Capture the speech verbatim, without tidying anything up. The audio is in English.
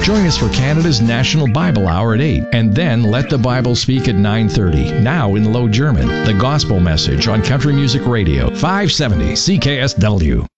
Join us for Canada's National Bible Hour at eight, and then Let the Bible Speak at nine thirty. Now in Low German, the gospel message on Country Music Radio, five seventy C K S W.